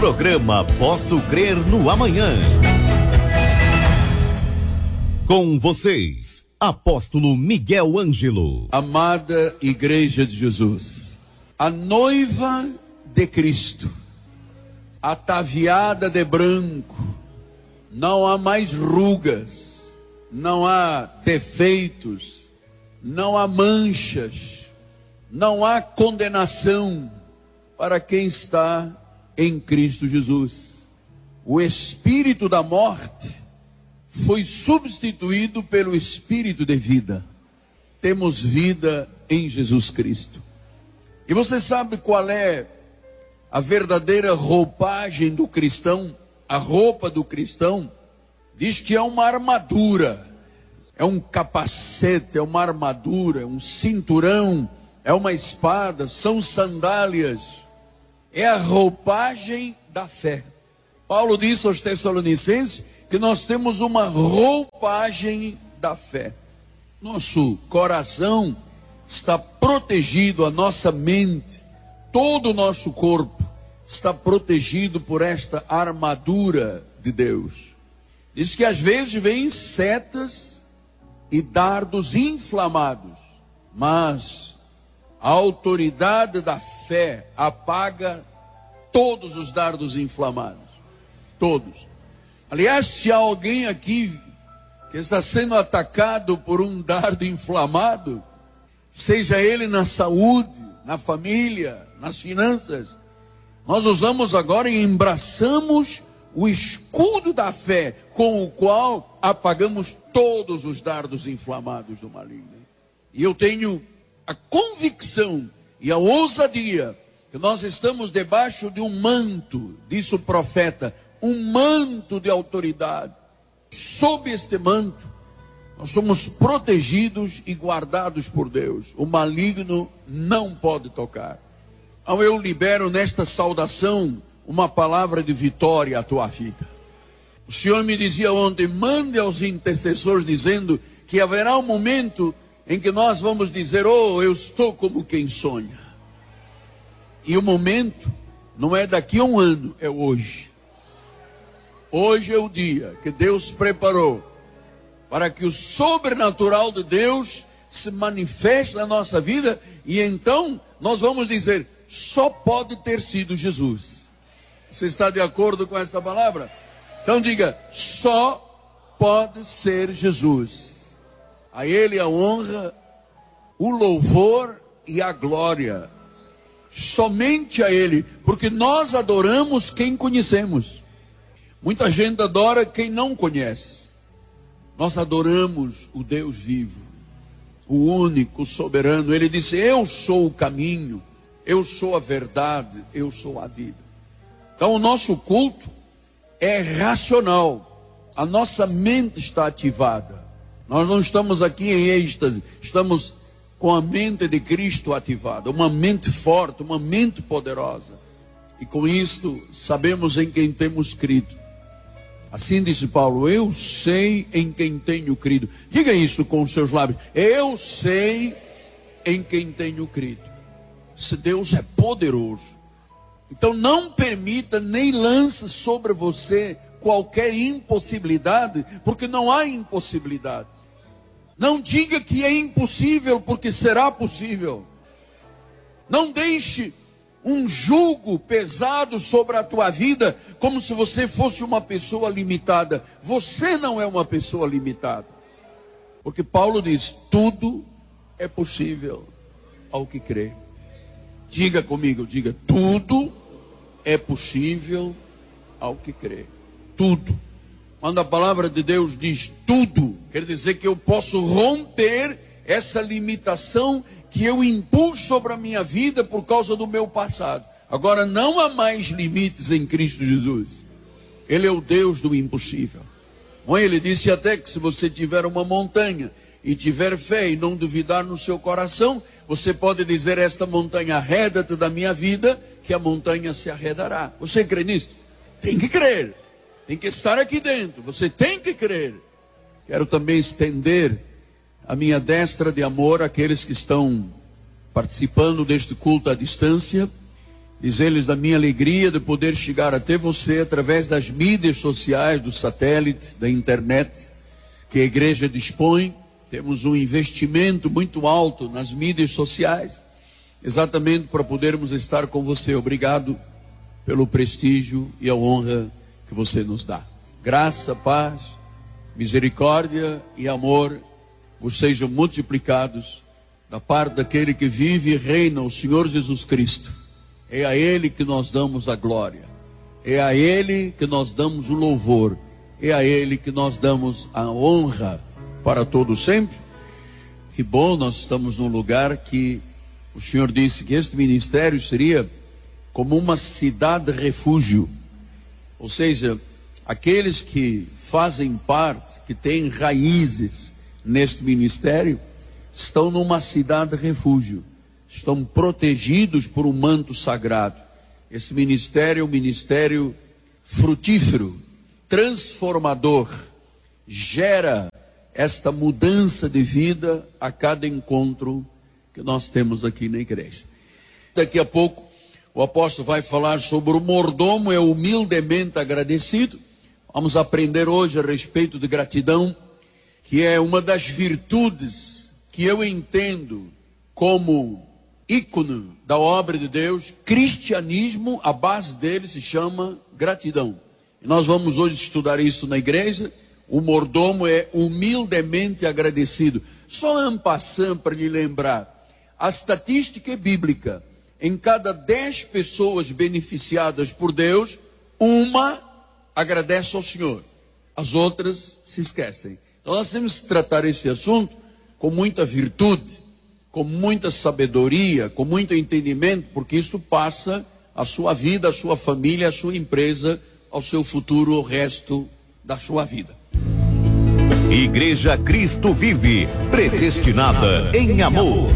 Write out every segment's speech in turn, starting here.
Programa Posso Crer no Amanhã. Com vocês, Apóstolo Miguel Ângelo. Amada Igreja de Jesus, a noiva de Cristo, ataviada de branco, não há mais rugas, não há defeitos, não há manchas, não há condenação para quem está em Cristo Jesus. O espírito da morte foi substituído pelo espírito de vida. Temos vida em Jesus Cristo. E você sabe qual é a verdadeira roupagem do cristão? A roupa do cristão diz que é uma armadura, é um capacete, é uma armadura, é um cinturão, é uma espada, são sandálias, é a roupagem da fé. Paulo disse aos Tessalonicenses que nós temos uma roupagem da fé. Nosso coração está protegido, a nossa mente, todo o nosso corpo está protegido por esta armadura de Deus. Diz que às vezes vêm setas e dardos inflamados, mas a autoridade da fé apaga todos os dardos inflamados. Todos. Aliás, se há alguém aqui que está sendo atacado por um dardo inflamado, seja ele na saúde, na família, nas finanças, nós usamos agora e embraçamos o escudo da fé, com o qual apagamos todos os dardos inflamados do maligno. E eu tenho a convicção e a ousadia que nós estamos debaixo de um manto, disse o profeta, um manto de autoridade. Sob este manto, nós somos protegidos e guardados por Deus. O maligno não pode tocar. Então eu libero nesta saudação uma palavra de vitória à tua vida. O Senhor me dizia ontem, mande aos intercessores dizendo que haverá um momento em que nós vamos dizer, oh, eu estou como quem sonha. E o momento não é daqui a um ano, é hoje. Hoje é o dia que Deus preparou para que o sobrenatural de Deus se manifeste na nossa vida, e então nós vamos dizer, só pode ter sido Jesus. Você está de acordo com essa palavra? Então diga, só pode ser Jesus. A Ele a honra, o louvor e a glória. Somente a Ele, porque nós adoramos quem conhecemos. Muita gente adora quem não conhece. Nós adoramos o Deus vivo, o único, o soberano. Ele disse, eu sou o caminho, eu sou a verdade, eu sou a vida. Então o nosso culto é racional. A nossa mente está ativada. Nós não estamos aqui em êxtase, estamos com a mente de Cristo ativada. Uma mente forte, uma mente poderosa. E com isto sabemos em quem temos crido. Assim disse Paulo, eu sei em quem tenho crido. Diga isso com os seus lábios. Eu sei em quem tenho crido. Se Deus é poderoso, então não permita nem lance sobre você qualquer impossibilidade, porque não há impossibilidade. Não diga que é impossível, porque será possível. Não deixe um jugo pesado sobre a tua vida, como se você fosse uma pessoa limitada. Você não é uma pessoa limitada. Porque Paulo diz, tudo é possível ao que crê. Diga comigo, diga, tudo é possível ao que crê. Tudo. Quando a palavra de Deus diz tudo, quer dizer que eu posso romper essa limitação que eu impus sobre a minha vida por causa do meu passado. Agora não há mais limites em Cristo Jesus. Ele é o Deus do impossível. Ele disse até que se você tiver uma montanha e tiver fé e não duvidar no seu coração, você pode dizer, esta montanha, arreda-te da minha vida, que a montanha se arredará. Você crê nisso? Tem que crer. Tem que estar aqui dentro. Você tem que crer. Quero também estender a minha destra de amor àqueles que estão participando deste culto à distância, Diz eles da minha alegria de poder chegar até você através das mídias sociais, do satélite, da internet, que a igreja dispõe. Temos um investimento muito alto nas mídias sociais, exatamente para podermos estar com você. Obrigado pelo prestígio e a honra que você nos dá. Graça, paz, misericórdia e amor vos sejam multiplicados da parte daquele que vive e reina, o Senhor Jesus Cristo. É a Ele que nós damos a glória, é a Ele que nós damos o louvor, é a Ele que nós damos a honra para todo sempre. Que bom, nós estamos num lugar que o Senhor disse que este ministério seria como uma cidade refúgio, ou seja, aqueles que fazem parte, que têm raízes neste ministério, estão numa cidade refúgio, estão protegidos por um manto sagrado. Esse ministério é um ministério frutífero, transformador, gera esta mudança de vida a cada encontro que nós temos aqui na igreja. Daqui a pouco o apóstolo vai falar sobre o mordomo é humildemente agradecido. Vamos aprender hoje a respeito de gratidão, que é uma das virtudes que eu entendo como ícone da obra de Deus. Cristianismo, a base dele se chama gratidão. E nós vamos hoje estudar isso na igreja. O mordomo é humildemente agradecido. Só en passant para lhe lembrar, a estatística é bíblica. Em cada 10 pessoas beneficiadas por Deus, uma agradece ao Senhor, as outras se esquecem. Então nós temos que tratar esse assunto com muita virtude, com muita sabedoria, com muito entendimento, porque isso passa a sua vida, a sua família, a sua empresa, ao seu futuro, o resto da sua vida. Igreja Cristo Vive, predestinada em amor.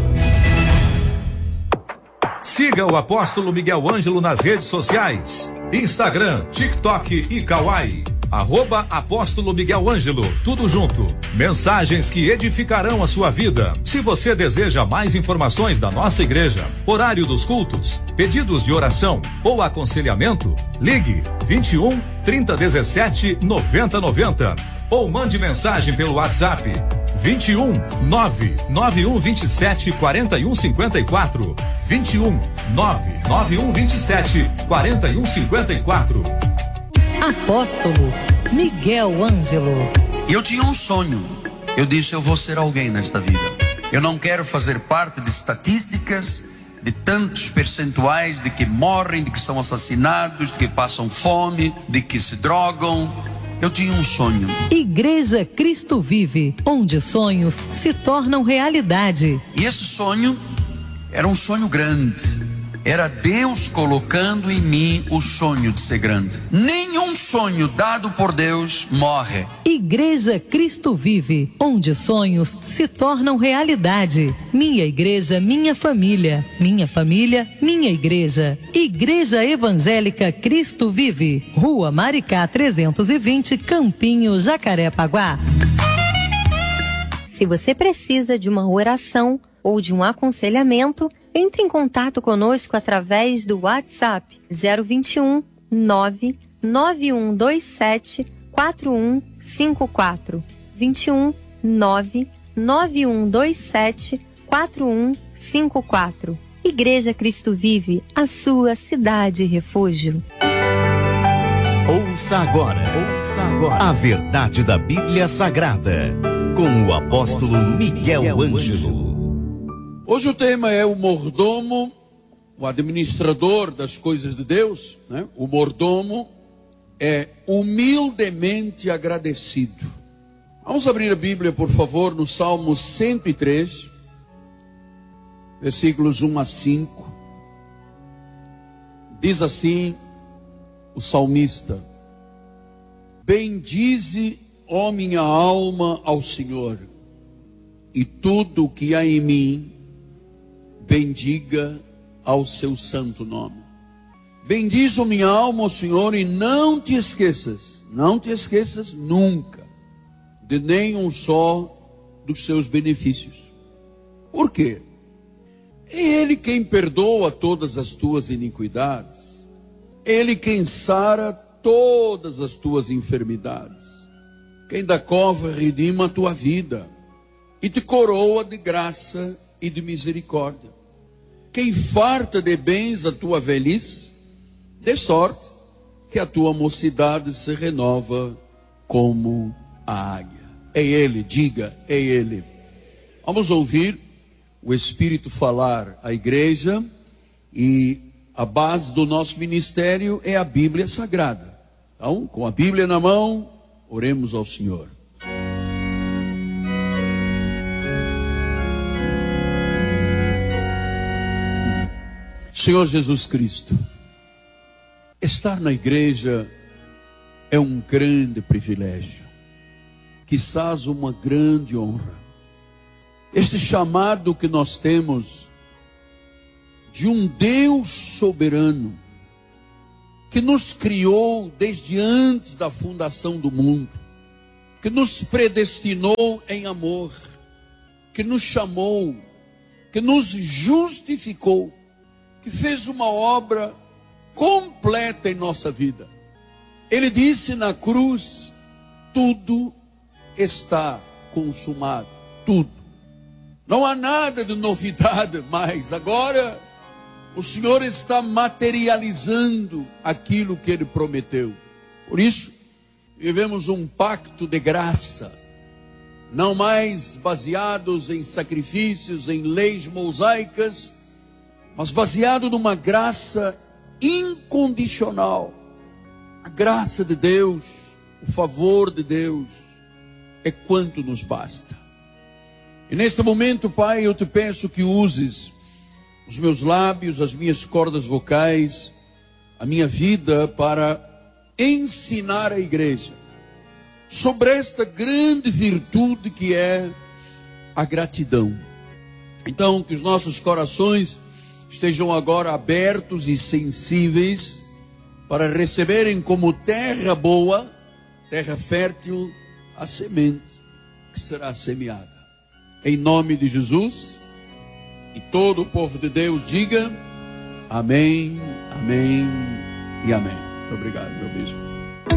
Siga o apóstolo Miguel Ângelo nas redes sociais, Instagram, TikTok e Kawai. @apóstolo Miguel Ângelo, tudo junto. Mensagens que edificarão a sua vida. Se você deseja mais informações da nossa igreja, horário dos cultos, pedidos de oração ou aconselhamento, ligue 21 3017 9090 ou mande mensagem pelo WhatsApp 21 99127 4154 21 99127 4154. Apóstolo Miguel Ângelo. Eu tinha um sonho. Eu disse, eu vou ser alguém nesta vida. Eu não quero fazer parte de estatísticas, de tantos percentuais de que morrem, de que são assassinados, de que passam fome, de que se drogam. Eu tinha um sonho. Igreja Cristo Vive, onde sonhos se tornam realidade. E esse sonho era um sonho grande. Era Deus colocando em mim o sonho de ser grande. Nenhum sonho dado por Deus morre. Igreja Cristo Vive, onde sonhos se tornam realidade. Minha igreja, minha família. Minha família, minha igreja. Igreja Evangélica Cristo Vive. Rua Maricá 320, Campinho, Jacarepaguá. Se você precisa de uma oração ou de um aconselhamento, entre em contato conosco através do WhatsApp 021 99127 4154 21 99127 4154. Igreja Cristo Vive, a sua cidade refúgio. Ouça agora a verdade da Bíblia Sagrada, com o apóstolo Miguel Ângelo. Hoje o tema é o mordomo, o administrador das coisas de Deus, né? O mordomo é humildemente agradecido. Vamos abrir a Bíblia, por favor, no Salmo 103, versículos 1 a 5. Diz assim o salmista: bendize, ó minha alma, ao Senhor, e tudo o que há em mim bendiga ao seu santo nome. Bendiz, ó minha alma, ao Senhor, e não te esqueças nunca de nenhum só dos seus benefícios. Por quê? É Ele quem perdoa todas as tuas iniquidades. É Ele quem sara todas as tuas enfermidades. Quem da cova redima a tua vida e te coroa de graça e de misericórdia. Quem farta de bens a tua velhice, de sorte que a tua mocidade se renova como a águia. É Ele, diga, é Ele. Vamos ouvir o Espírito falar à igreja, e a base do nosso ministério é a Bíblia Sagrada. Então, com a Bíblia na mão, oremos ao Senhor. Senhor Jesus Cristo, estar na igreja é um grande privilégio, quizás uma grande honra. Este chamado que nós temos de um Deus soberano, que nos criou desde antes da fundação do mundo, que nos predestinou em amor, que nos chamou, que nos justificou, que fez uma obra completa em nossa vida. Ele disse na cruz: tudo está consumado, tudo. Não há nada de novidade mais. Agora o Senhor está materializando aquilo que Ele prometeu. Por isso, vivemos um pacto de graça, não mais baseados em sacrifícios, em leis mosaicas, mas baseado numa graça incondicional. A graça de Deus, o favor de Deus, é quanto nos basta. E neste momento, Pai, eu te peço que uses os meus lábios, as minhas cordas vocais, a minha vida, para ensinar a igreja sobre esta grande virtude que é a gratidão. Então, que os nossos corações estejam agora abertos e sensíveis para receberem como terra boa, terra fértil, a semente que será semeada. Em nome de Jesus, e todo o povo de Deus diga amém, amém e amém. Muito obrigado, meu bispo.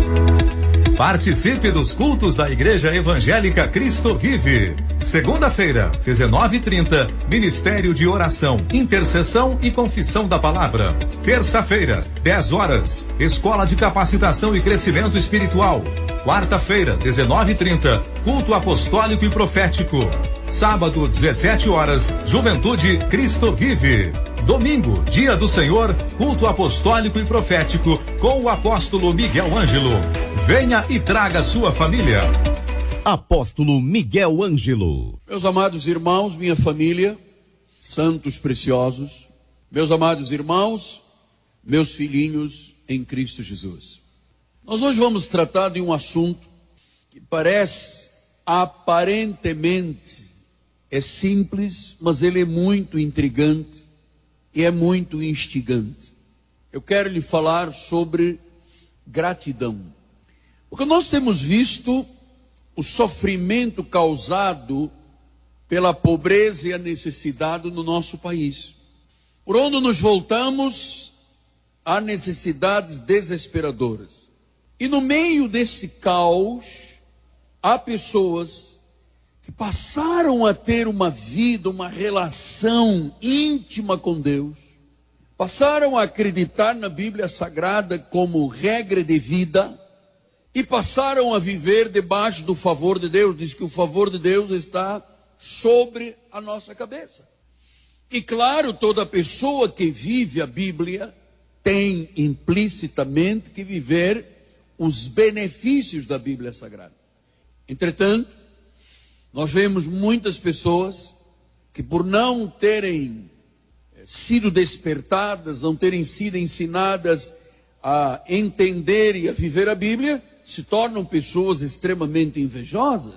Participe dos cultos da Igreja Evangélica Cristo Vive. Segunda-feira, 19h30, Ministério de Oração, Intercessão e Confissão da Palavra. Terça-feira, 10 horas, Escola de Capacitação e Crescimento Espiritual. Quarta-feira, 19h30, Culto Apostólico e Profético. Sábado, 17 horas, Juventude Cristo Vive. Domingo, Dia do Senhor, Culto Apostólico e Profético, com o apóstolo Miguel Ângelo. Venha e traga sua família. Apóstolo Miguel Ângelo. Meus amados irmãos, minha família, santos preciosos, meus amados irmãos, meus filhinhos em Cristo Jesus. Nós hoje vamos tratar de um assunto que parece aparentemente é simples, mas ele é muito intrigante e é muito instigante. Eu quero lhe falar sobre gratidão. Porque nós temos visto o sofrimento causado pela pobreza e a necessidade no nosso país. Por onde nos voltamos, há necessidades desesperadoras. E no meio desse caos, há pessoas que passaram a ter uma vida, uma relação íntima com Deus, passaram a acreditar na Bíblia Sagrada como regra de vida, e passaram a viver debaixo do favor de Deus. Diz que o favor de Deus está sobre a nossa cabeça. E claro, toda pessoa que vive a Bíblia tem implicitamente que viver os benefícios da Bíblia Sagrada. Entretanto, nós vemos muitas pessoas que, por não terem sido despertadas, não terem sido ensinadas a entender e a viver a Bíblia, se tornam pessoas extremamente invejosas,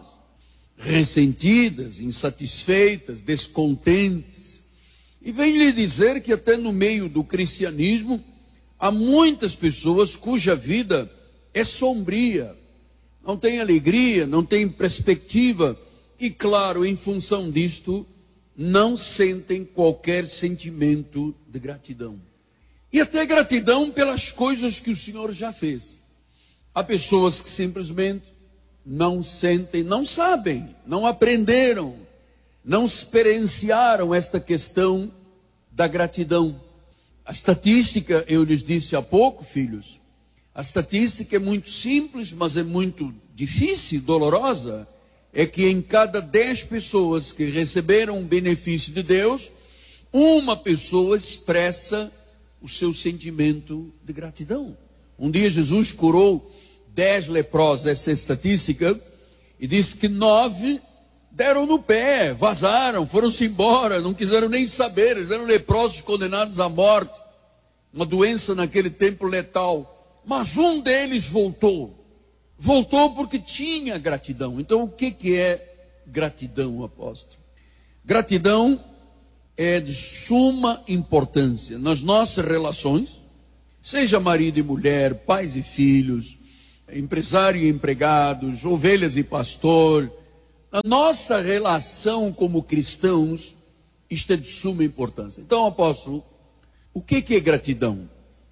ressentidas, insatisfeitas, descontentes. E vem lhe dizer que até no meio do cristianismo há muitas pessoas cuja vida é sombria, não tem alegria, não tem perspectiva. E claro, em função disto, não sentem qualquer sentimento de gratidão. E até gratidão pelas coisas que o Senhor já fez. Há pessoas que simplesmente não sentem, não sabem, não aprenderam, não experienciaram esta questão da gratidão. A estatística, eu lhes disse há pouco, filhos, a estatística é muito simples, mas é muito difícil, dolorosa. É que em cada 10 pessoas que receberam um benefício de Deus, uma pessoa expressa o seu sentimento de gratidão. Um dia Jesus curou 10 leprosos, essa estatística, e disse que 9 deram no pé, vazaram, foram-se embora, não quiseram nem saber, eles eram leprosos condenados à morte, uma doença naquele tempo letal. Mas um deles voltou porque tinha gratidão. Então o que é gratidão, apóstolo? Gratidão é de suma importância nas nossas relações, seja marido e mulher, pais e filhos, empresário e empregados, ovelhas e pastor. Na nossa relação como cristãos, isto é de suma importância. Então, apóstolo, o que é gratidão?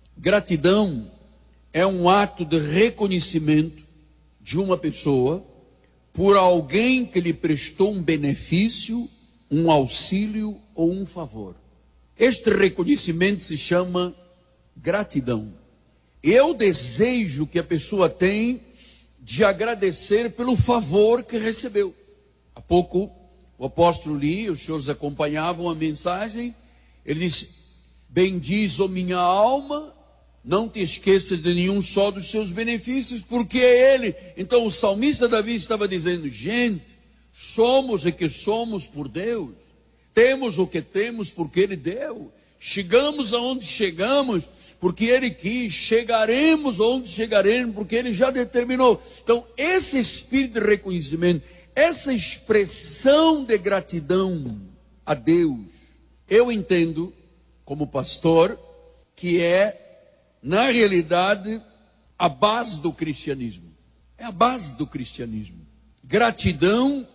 Gratidão é um ato de reconhecimento de uma pessoa por alguém que lhe prestou um benefício, um auxílio ou um favor. Este reconhecimento se chama gratidão. É o desejo que a pessoa tem de agradecer pelo favor que recebeu. Há pouco o apóstolo Li, os senhores acompanhavam a mensagem, ele disse: bendiz, ó minha alma, não te esqueças de nenhum só dos seus benefícios, porque é Ele. Então o salmista Davi estava dizendo: gente, somos o que somos por Deus, temos o que temos porque Ele deu, chegamos aonde chegamos porque Ele quis, chegaremos aonde chegaremos porque Ele já determinou. Então esse espírito de reconhecimento, essa expressão de gratidão a Deus, eu entendo como pastor que é, na realidade, a base do cristianismo. É a base do cristianismo. Gratidão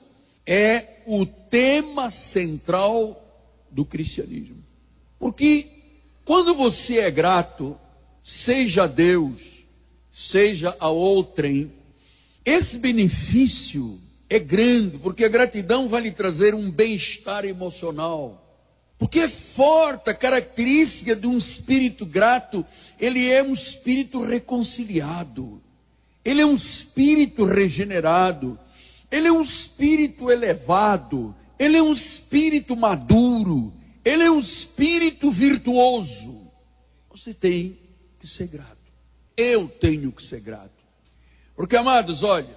é o tema central do cristianismo. Porque quando você é grato, seja a Deus, seja a outrem, esse benefício é grande, porque a gratidão vai lhe trazer um bem-estar emocional. Porque é forte a característica de um espírito grato, ele é um espírito reconciliado, ele é um espírito regenerado, ele é um espírito elevado, ele é um espírito maduro, ele é um espírito virtuoso. Você tem que ser grato. Eu tenho que ser grato. Porque, amados, olha,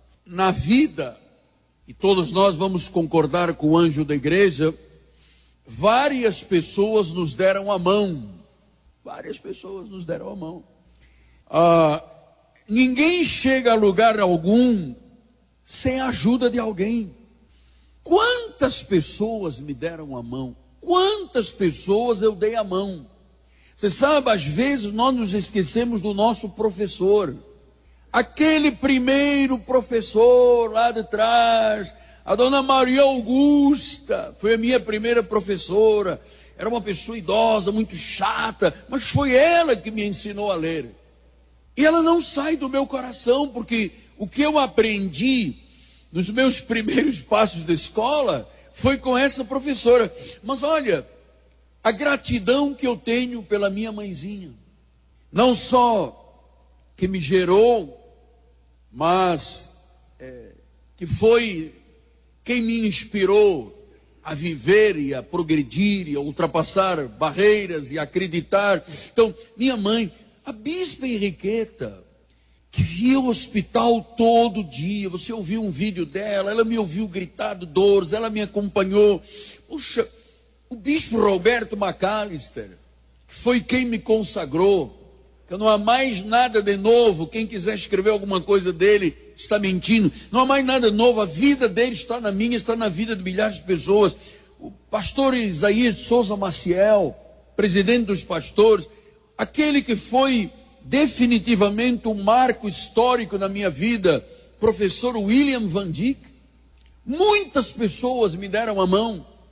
na vida, e todos nós vamos concordar com o anjo da igreja, várias pessoas nos deram a mão. Várias pessoas nos deram a mão. Ninguém chega a lugar algum sem a ajuda de alguém. Quantas pessoas me deram a mão? Quantas pessoas eu dei a mão? Você sabe, às vezes nós nos esquecemos do nosso professor. Aquele primeiro professor lá de trás, a dona Maria Augusta, foi a minha primeira professora. Era uma pessoa idosa, muito chata, mas foi ela que me ensinou a ler. E ela não sai do meu coração, porque o que eu aprendi nos meus primeiros passos da escola foi com essa professora. Mas olha, a gratidão que eu tenho pela minha mãezinha, não só que me gerou, mas que foi quem me inspirou a viver e a progredir e a ultrapassar barreiras e a acreditar. Então, minha mãe, a bispa Henriqueta, que via o hospital todo dia, você ouviu um vídeo dela, ela me ouviu gritar de dores, ela me acompanhou. Puxa, o bispo Roberto McAllister, que foi quem me consagrou, que não há mais nada de novo, quem quiser escrever alguma coisa dele está mentindo, não há mais nada novo, a vida dele está na minha, está na vida de milhares de pessoas. O pastor Isaías de Souza Maciel, presidente dos pastores, aquele que foi definitivamente um marco histórico na minha vida, professor William Van Dyck. Muitas pessoas me deram a mão,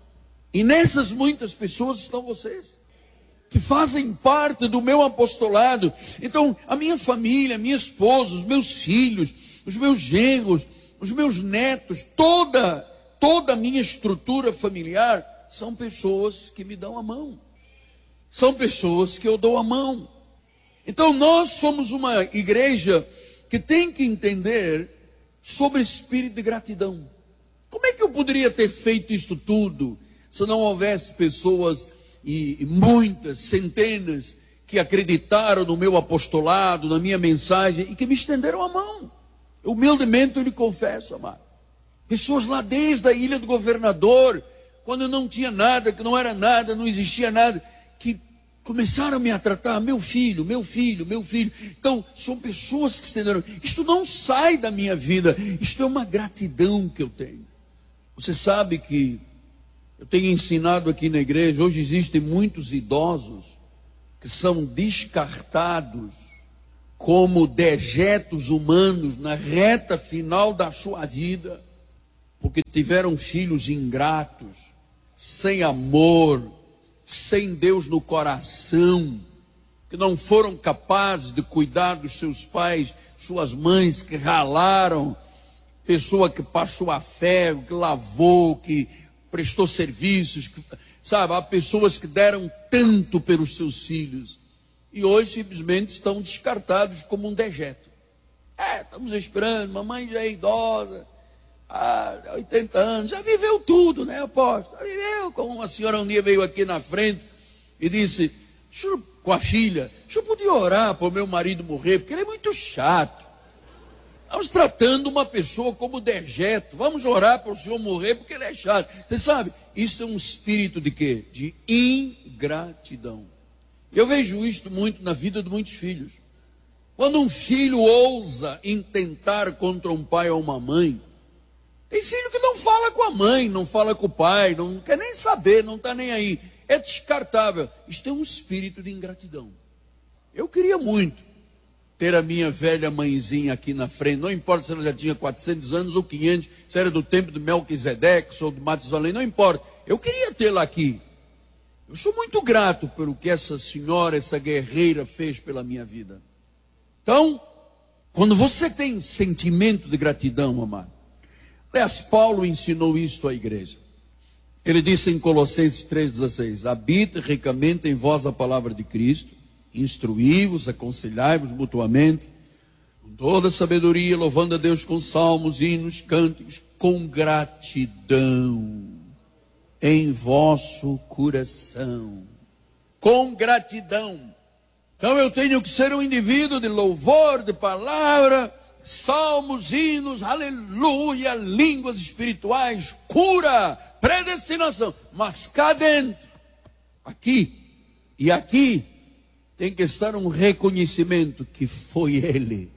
E nessas muitas pessoas estão vocês, que fazem parte do meu apostolado. Então, a minha família, a minha esposa, os meus filhos, os meus genros, os meus netos, toda a minha estrutura familiar, são pessoas que me dão a mão. São pessoas que eu dou a mão. Então, nós somos uma igreja que tem que entender sobre espírito de gratidão. Como é que eu poderia ter feito isso tudo se não houvesse pessoas, e muitas, centenas, que acreditaram no meu apostolado, na minha mensagem, e que me estenderam a mão? Humildemente eu lhe confesso, amado. Pessoas lá desde a Ilha do Governador, quando eu não tinha nada, que não era nada, não existia nada, que começaram a me tratar, meu filho, meu filho, meu filho. Então, são pessoas que estenderam. Isto não sai da minha vida, isto é uma gratidão que eu tenho. Você sabe que eu tenho ensinado aqui na igreja, hoje existem muitos idosos que são descartados como dejetos humanos na reta final da sua vida, porque tiveram filhos ingratos, sem amor, sem Deus no coração, que não foram capazes de cuidar dos seus pais, suas mães que ralaram, pessoa que passou a ferro, que lavou, que prestou serviços, sabe, há pessoas que deram tanto pelos seus filhos e hoje simplesmente estão descartados como um dejeto. Estamos esperando, mamãe já é idosa, 80 anos, já viveu tudo, né, apóstolo? Já viveu, como uma senhora um dia veio aqui na frente e disse, senhor, com a filha, o senhor podia orar para o meu marido morrer, porque ele é muito chato. Estamos tratando uma pessoa como dejeto. Vamos orar para o senhor morrer porque ele é chato. Você sabe, isso é um espírito de quê? De ingratidão. Eu vejo isto muito na vida de muitos filhos. Quando um filho ousa intentar contra um pai ou uma mãe, tem filho que não fala com a mãe, não fala com o pai, não quer nem saber, não está nem aí. É descartável. Isto é um espírito de ingratidão. Eu queria muito ter a minha velha mãezinha aqui na frente, não importa se ela já tinha 400 anos ou 500, se era do tempo de Melquisedeque ou de Matusalém, não importa, eu queria tê-la aqui. Eu sou muito grato pelo que essa senhora, essa guerreira fez pela minha vida. Então, quando você tem sentimento de gratidão, amado, aliás, Paulo ensinou isto à igreja. Ele disse em Colossenses 3,16, habite ricamente em vós a palavra de Cristo, instruí-vos, aconselhai-vos mutuamente, com toda sabedoria, louvando a Deus com salmos, hinos, cânticos, com gratidão em vosso coração. Com gratidão. Então eu tenho que ser um indivíduo de louvor, de palavra, salmos, hinos, aleluia, línguas espirituais, cura, predestinação. Mas cá dentro, aqui e aqui, tem que estar um reconhecimento que foi Ele.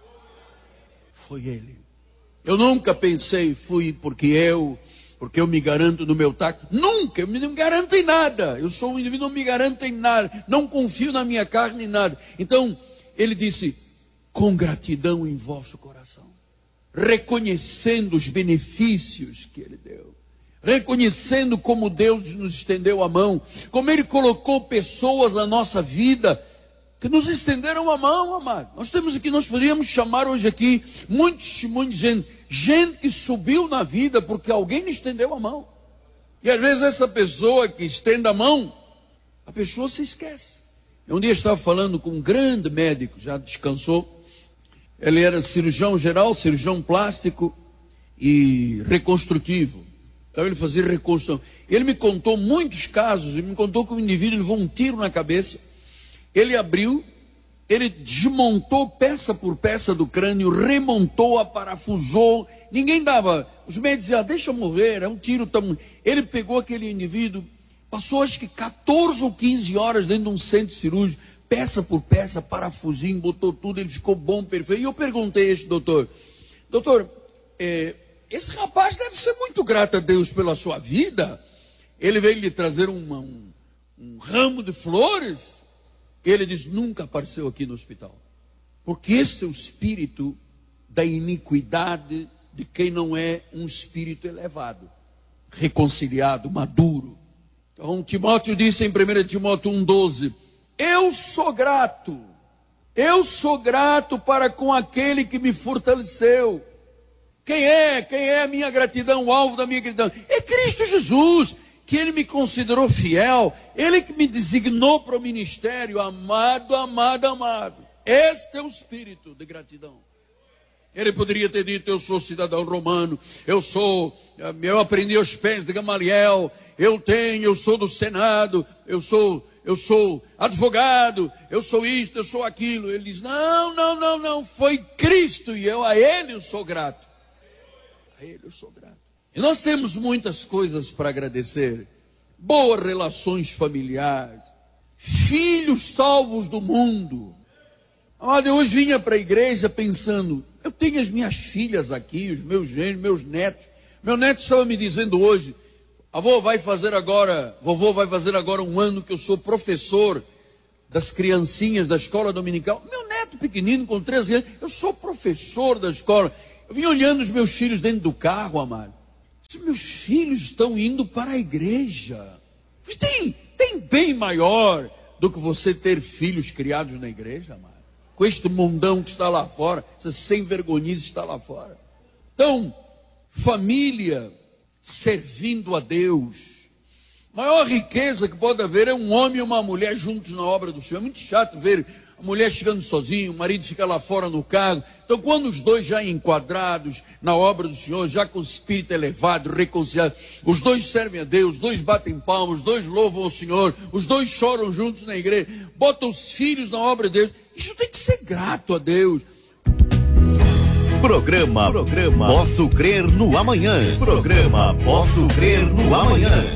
Foi Ele. Eu nunca pensei, fui porque eu me garanto no meu taco. Nunca, eu não me garanto em nada. Eu sou um indivíduo, não me garanto em nada. Não confio na minha carne em nada. Então, ele disse, com gratidão em vosso coração. Reconhecendo os benefícios que Ele deu. Reconhecendo como Deus nos estendeu a mão, como Ele colocou pessoas na nossa vida que nos estenderam a mão, amado. Nós temos aqui, nós poderíamos chamar hoje aqui muitos testemunhos de gente que subiu na vida porque alguém lhe estendeu a mão. E às vezes essa pessoa que estende a mão, a pessoa se esquece. Eu um dia estava falando com um grande médico, já descansou. Ele era cirurgião geral, cirurgião plástico e reconstrutivo. Então ele fazia reconstrução. Ele me contou muitos casos, ele me contou que o indivíduo levou um tiro na cabeça, ele abriu, ele desmontou peça por peça do crânio, remontou, aparafusou, ninguém dava, os médicos diziam, deixa eu morrer, é um tiro tão... Ele pegou aquele indivíduo, passou acho que 14 ou 15 horas dentro de um centro cirúrgico, peça por peça, parafusinho, botou tudo, ele ficou bom, perfeito. E eu perguntei a este doutor, esse rapaz deve ser muito grato a Deus pela sua vida. Ele veio lhe trazer um ramo de flores. Ele diz, nunca apareceu aqui no hospital. Porque esse é o espírito da iniquidade de quem não é um espírito elevado, reconciliado, maduro. Então Timóteo disse em 1 Timóteo 1,12: eu sou grato para com aquele que me fortaleceu. Quem é a minha gratidão, o alvo da minha gratidão? É Cristo Jesus, que Ele me considerou fiel, Ele que me designou para o ministério. Amado. Este é o espírito de gratidão. Ele poderia ter dito: eu sou cidadão romano, eu aprendi aos pés de Gamaliel, eu sou do Senado, eu sou advogado, eu sou isto, eu sou aquilo. Ele diz: não, foi Cristo e a Ele eu sou grato. A Ele eu sou grato. E nós temos muitas coisas para agradecer: boas relações familiares, filhos salvos do mundo. Amado, eu hoje vinha para a igreja pensando, eu tenho as minhas filhas aqui, os meus gêmeos, meus netos. Meu neto estava me dizendo hoje: vovô vai fazer agora 1 ano que eu sou professor das criancinhas da escola dominical. Meu neto pequenino, com 13 anos, eu sou professor da escola. Eu vim olhando os meus filhos dentro do carro, amado. Meus filhos estão indo para a igreja. Tem bem maior do que você ter filhos criados na igreja, amado? Com este mundão que está lá fora, essa sem vergonhice está lá fora. Então, família servindo a Deus. Maior riqueza que pode haver é um homem e uma mulher juntos na obra do Senhor. É muito chato ver a mulher chegando sozinha, o marido fica lá fora no carro. Então, quando os dois já enquadrados na obra do Senhor, já com o espírito elevado, reconciliado, os dois servem a Deus, os dois batem palmas, os dois louvam o Senhor, os dois choram juntos na igreja, botam os filhos na obra de Deus. Isso tem que ser grato a Deus. Programa Posso Crer no Amanhã. Programa Posso Crer no Amanhã.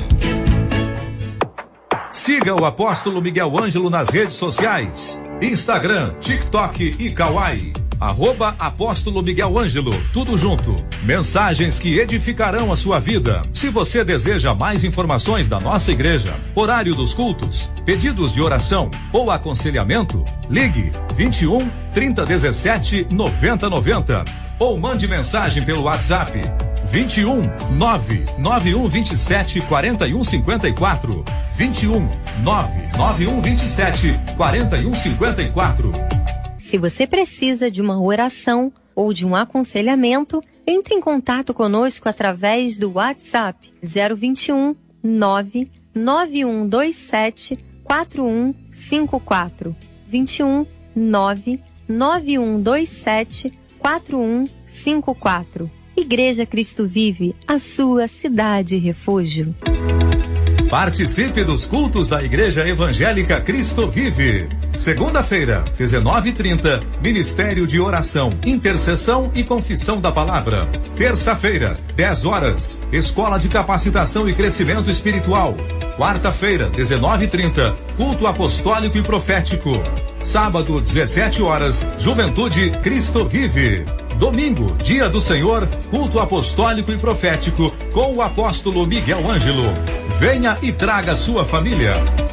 Siga o apóstolo Miguel Ângelo nas redes sociais: Instagram, TikTok e Kawaii. @apóstolo Miguel Ângelo, tudo junto. Mensagens que edificarão a sua vida. Se você deseja mais informações da nossa igreja, horário dos cultos, pedidos de oração ou aconselhamento, ligue 21 3017 9090 ou mande mensagem pelo WhatsApp 21 99127 4154. 21 99127 4154. Se você precisa de uma oração ou de um aconselhamento, entre em contato conosco através do WhatsApp 021 99127 4154. 21 99127 4154. Igreja Cristo Vive, a sua cidade refúgio. Participe dos cultos da Igreja Evangélica Cristo Vive. Segunda-feira, 19h30, Ministério de Oração, Intercessão e Confissão da Palavra. Terça-feira, 10 horas, Escola de Capacitação e Crescimento Espiritual. Quarta-feira, 19h30, Culto Apostólico e Profético. Sábado, 17 horas, Juventude Cristo Vive. Domingo, Dia do Senhor, Culto Apostólico e Profético com o apóstolo Miguel Ângelo. Venha e traga sua família.